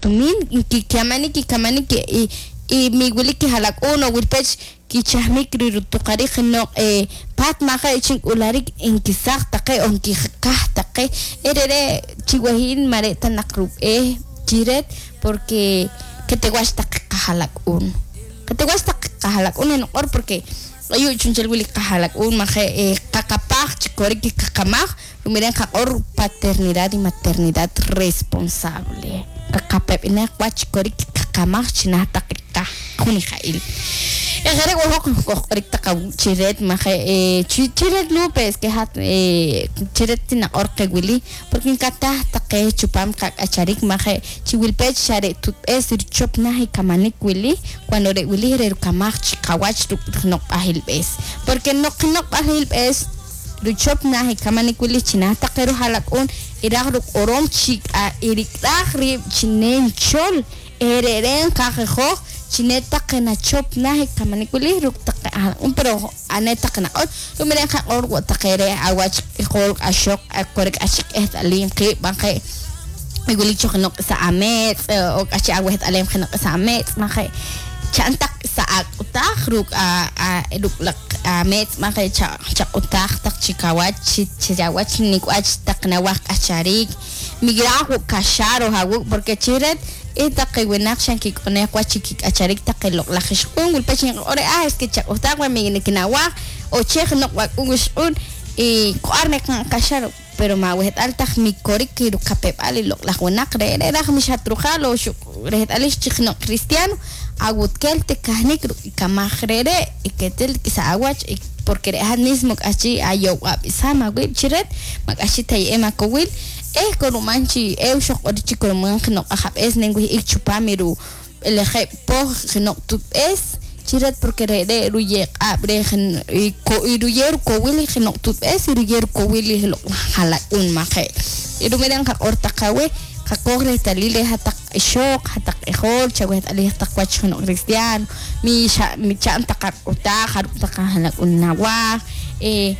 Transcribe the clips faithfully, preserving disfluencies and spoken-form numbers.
tumin ki kamani ki kamani ki i i mi wili ki halak uno wilpech ki chahmik rirutukari khino eh pat maha ichin ularik inkisaq taqe on ki kah taqe erere chiwahin mare tanaqrub eh chiret porque que te guasta halak un que te guasta halak un en or porque ayu chunchel wili halak un maha eh kakapaj chikori ki kakamaj miren kakor paternidad y maternidad responsable kakapep ina kwach kori kakamaj china takika khuni khail egere wo ko korik takaw chiret mahe eh chiret lupes que hat eh chiret tina orque wili porque kata take chupam kak acharik mahe chiwil pech share tut es chop nahi kamanik wili cuando re wili re kamach chikawach nok ahil bes porque nok nok ahil bes Ruchop nahi kamani kuli china takeru halakun iragru orom chik a irikragri chinen chol ereren kajejo chineta kena chop nahi kamani kuli ruk take un pero aneta kena ot tu miren ka or wa takere awach ikol ashok akorek ashik et alim ki bankai iguli choknok sa amet o achi awet alim khenok sa amet makai chantak sa utak ruk a a eduk lak amet makai cha cha utak tak chikawach chikawach nikwach tak nawak acharik migrahu kasharo hawu porque chiret ita kaywenak shan ki kone kwach kik acharik takelok la khishkun gul pachin ore ah es que cha utak wa mi nikinawa o chekh nok wa ugushun y qarnek kasharo pero ma wet altak mi korik ki ru kapep ali lok la khwanak re re mi shatrujalo shu re alish chikhno cristiano agut kelte kahnik kamahrere iketel kisa awach porque re mismo achi ayo abisama web chiret magashi tay ema kowil eh korumanchi eu shok odichi koruman khno ahab es nengu ik chupamiru ele khay po khno tut es chiret porque re de ruye abre khin ko iruyer kowil khno tut es iruyer kowil hlo hala un makhe iru meden ka ortakawe kakogre talile hatak ishok hatak ehol chawet ali hatak wachno cristiano mi mi chan takak uta haruk takahalak unnawa eh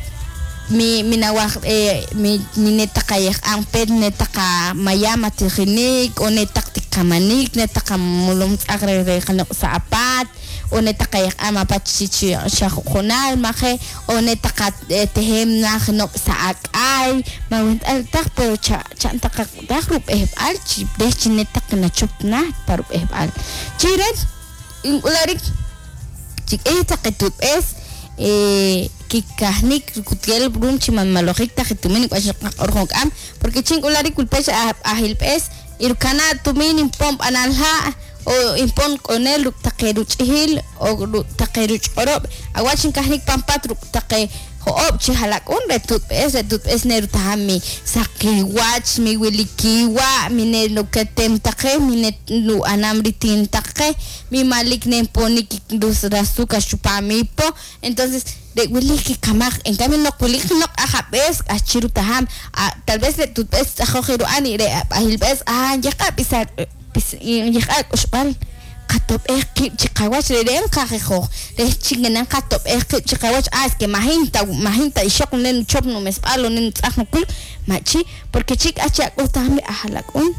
mi minawa eh mi netakay ang ped netaka mayama tikhinik o netaktik kamanik netaka mulum agre khano sa apat o netakay ama pachichi siya khonal makhe o netaka tehem na khano sa akay mawent altak pero cha cha takak dakrup eh al chip de chinetak na chup na parup eh al chiret ularik chik eh takitut es eh kikahnik kutgel brum chiman malojik ta khitumin kwashak orhok am porque ching ularik kulpes ahil pes irkana tumin pom analha o impon konel ruk takeru chihil o ruk takeru chorob awachin kahnik pampat ruk take hoob chihalak un retut pes retut pes neru tahami sakiwach mi wilikiwa mine loketem take mine nu anamritin take mi malik ne poni dus rasuka chupami po entonces de wiliki kamak en cambio no wiliki no ajapes achiru taham tal vez retut pes ajojeru ani re ahil pes ah yaka pisar pis yaka usbal katop ek chikawach reden kajejo de chingenan katop ek chikawach as que mahinta mahinta ishok nen chop no mespalo nen tsakul machi porque chik acha utame ahalakun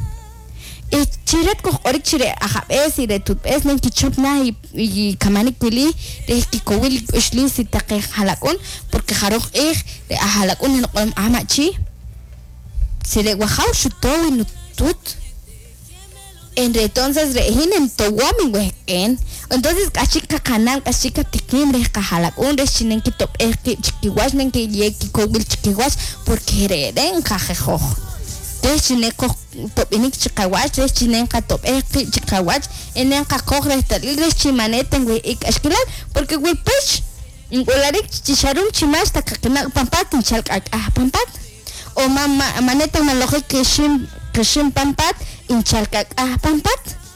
e chiret ko orik chire ajabes y de tut es nen kichop na y kamani kuli de kikowil ushli si taqe halakun porque jaroj eh de ahalakun no amachi sire wahaw shuto y tut entonces rehinen towami weken entonces kachika kanal kachika tikim re kahalak un rechinen ki top er ki chikiwas nen ki ye ki kogil chikiwas porque reden kajejo rechinen ko top inik chikawas rechinen ka top er ki chikawas enen ka kogre tal rechimane tengo ik askilan porque we push ingolarik chicharum chimas ta kakna pampat chal ah pampat o mama maneta malojik kishim kishim pampat inchalka ah pampat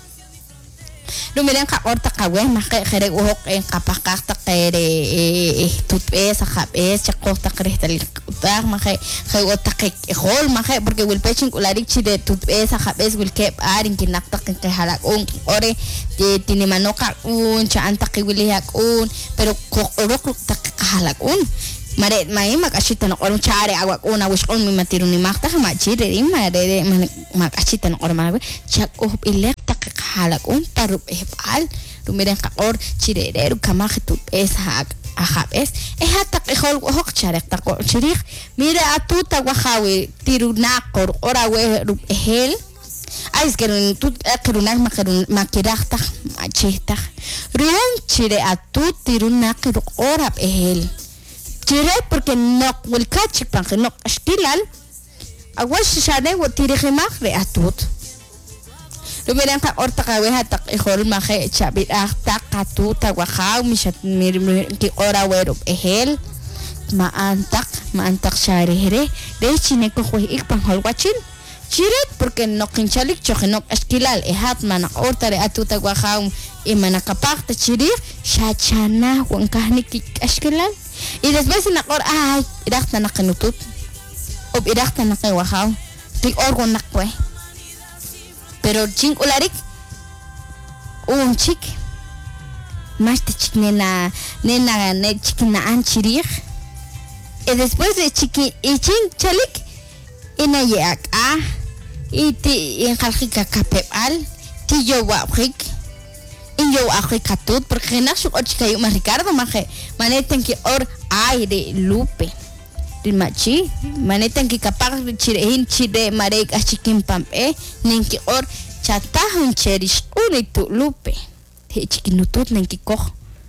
lumiran ka orta kawe makay kere uhok en kapakak ta kere eh tutpes akapes chakok ta kere tal utak makay kay otak hol makay porque wil peching ularik chide tutpes akapes wil kep arin kinaktak kay halak un ore tinimanoka un cha anta kiwiliak un pero kok orok tak halak un mare mai makashita no orum chare agua una wish on mi matiru ni makta ma chire ri mare makashita no orum agua chak oh ilek tak halak un parup ehbal rumiren qor chire ru kama khitub es hak ahab es eh hatak ihol hok chare tak chirikh mire atuta wahawi tiru naqor ora we ru ehel ais kerun tut kerunak makerun makirakta machita ruan chire atut tiru naqor ora ehel chire porque no el kachik pan no ashtilal awash shane wo tirikh makre atut lumiran ka orta ka we hatak ihol makhe chabit akta katuta wahaw mishat mir ki ora werup ehel maantak maantak sharihre de chine ko khoi ik pan hol wachin chiret porque no kinchalik chokhinok ashkilal ehat mana orta re atuta wahaw imana kapakta chirikh shachana wankahni ki ashkilal y después na qor ay irakta na qinutut ob irakta na qay wahaw ti orgon nakwe pero ching ularik un chik más te chik nena nena ne chik na anchirikh y después de chiki y ching chalik ina yak ah y ti en khalkhika kapebal ti yo wabrik in yo akhi katut porque na shuk ochika yo ma Ricardo maje maneten ki or aire lupe rimachi maneten ki kapag chirehin chide marek achikin pampe ninki or chatahun cherish unitu lupe he chikinutut ninki koh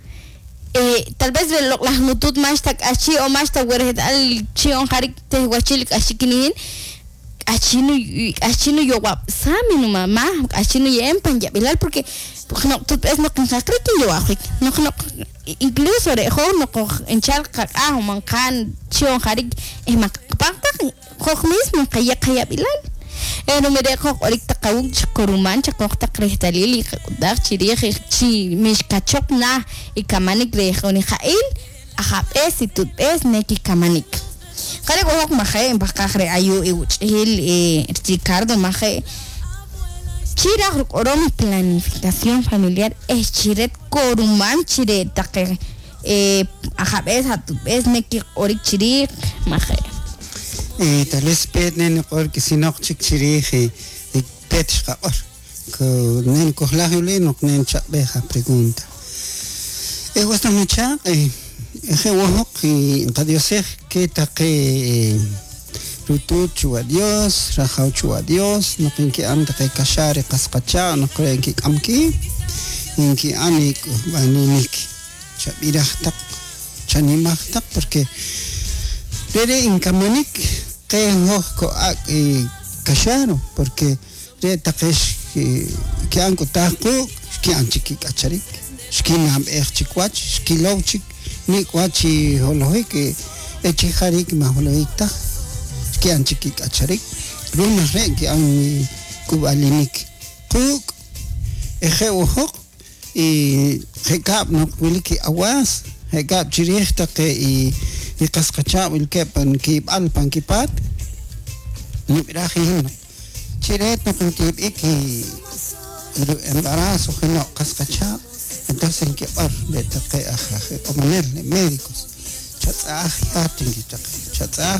eh tal vez lo las nutut más tak achi o más ta werhet al chion harik te wachilik achikinin achino achino yo wap sami no mama achino yem panja bilal porque no tú es no con sacre que yo hago no no incluso de jo no con en charca ah man kan chion harik es mak pakta jo mismo kaya kaya bilal eno me dejo ahorita kaung koruman chakok ta krehtalili dar chirih chi mish kachok na y kamanik de joni khail ahab es y tut es neki kamanik kare go hok mahe bakakre ayu e uchil e Ricardo mahe chira orom planificación familiar es chiret koruman chiret take eh ahab es atut es neki orik chiri mahe eh tal vez pet nen or que si no chik chiri he pet ska or que nen ko lahule no nen cha beja pregunta eh gusta mucha eh je wohok y qadiosej que taqe rutut chua Dios rajau chua Dios no pinki am taqe kashare qasqacha no krenki amki inki anik baninik chabiraj taq chanimaj taq porque dere inkamanik que hoko ak kasharo porque re taqesh que anko taqo que anchiki kacharik skinam er chikwach skilowchik ni kwachi holohi que echi harik ma holohi ta que anchiki kacharik runa re que an kubalinik kuk eje ohok y hekap no wiliki awas hekap chirihta que y y kasqacha wilkepan ki alpan ki pat ni birahin chiret no kantib iki embarazo no kasqacha entonces que par de taqe aja o manel médicos chatsa aja tingi taqe chatsa